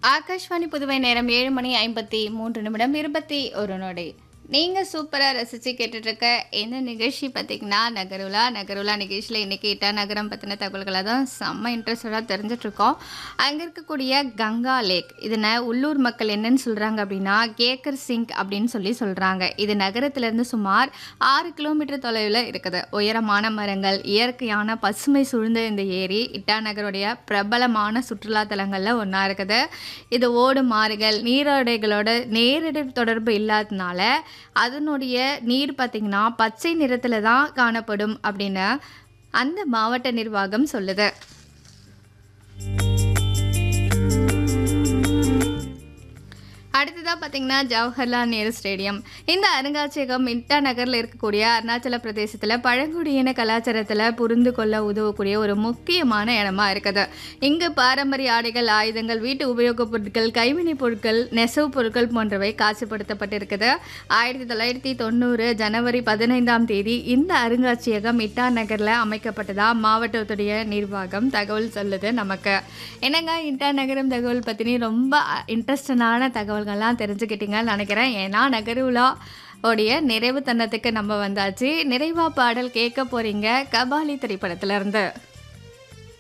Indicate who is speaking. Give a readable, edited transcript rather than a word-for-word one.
Speaker 1: ஆகாஷ்வாணி புதுவை நேரம் 7 மணி 53 நிமிடம் 21 நொடி. நீங்க சூப்பரா ரசிச்சு கேட்டுட்டு இருக்க இந்த நிகழ்ச்சி பார்த்தீங்கன்னா நகருலா. நகருலா நிகழ்ச்சியில் இன்னைக்கு இட்டா நகரம் பற்றின தகவல்களை தான் செம்ம இன்ட்ரெஸ்டடாக தெரிஞ்சுட்டு இருக்கோம். அங்கே இருக்கக்கூடிய கங்கா லேக் இதனை உள்ளூர் மக்கள் என்னன்னு சொல்கிறாங்க அப்படின்னா கேக்கர் சிங்க் அப்படின்னு சொல்கிறாங்க. இது நகரத்திலேருந்து சுமார் 6 கிலோமீட்டர் தொலைவில் இருக்குது. உயரமான மரங்கள், இயற்கையான பசுமை சூழ்ந்த இந்த ஏரி இட்டா நகருடைய பிரபலமான சுற்றுலா தலங்களில் ஒன்றா இருக்குது. இது ஓடும் ஆறுகள், நீரோடைகளோட நேரடி தொடர்பு இல்லாததுனால அதனுடைய நீர் பார்த்திங்கன்னா பச்சை நிறத்தில் தான் காணப்படும் அப்படின்னு அந்த மாவட்ட நிர்வாகம் சொல்லுது. அடுத்ததாக பார்த்தீங்கன்னா ஜவஹர்லால் நேரு ஸ்டேடியம். இந்த அருங்காட்சியகம் இட்டா நகரில் இருக்கக்கூடிய அருணாச்சல பிரதேசத்தில் பழங்குடியின கலாச்சாரத்தில் புரிந்து கொள்ள உதவக்கூடிய ஒரு முக்கியமான இடமா இருக்குது. இங்கு பாரம்பரிய ஆடைகள், ஆயுதங்கள், வீட்டு உபயோகப் பொருட்கள், கைவினைப் பொருட்கள், நெசவு பொருட்கள் போன்றவை காட்சிப்படுத்தப்பட்டிருக்குது. 1990 ஜனவரி 15ஆம் தேதி இந்த அருங்காட்சியகம் இட்டா நகரில் அமைக்கப்பட்டதா மாவட்டத்துடைய நிர்வாகம் தகவல் சொல்லுது நமக்கு. என்னங்க இட்டா நகரம் தகவல் பற்றினி ரொம்ப இன்ட்ரெஸ்டடான தகவல்கள்லாம் தெரிஞ்சுக்கிட்டீங்கன்னு நினைக்கிறேன். ஏன்னா நகருலா உடைய நிறைவு தருணத்துக்கு நம்ம வந்தாச்சு. நிறைவா பாடல் கேட்க போறீங்க கபாலி திரைப்படத்துல இருந்து.